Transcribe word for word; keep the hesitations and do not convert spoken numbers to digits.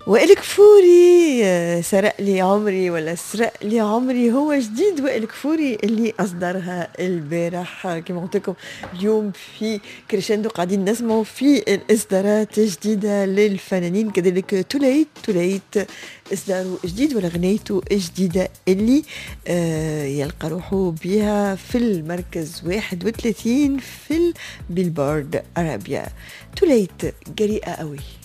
وائل كفوري آه، سرق لي عمري ولا سرق لي عمري، هو جديد وائل كفوري اللي أصدرها البارح. كما قلت لكم اليوم في كريشندو قاعدين نسمعوا في الإصدارات جديدة للفنانين، كذلك توليت توليت إصداره جديد ولا غنيته جديدة اللي آه يلقى روحه بها في المركز واحد وثلاثين في البيلبورد عربيا. توليت جريئة قوي.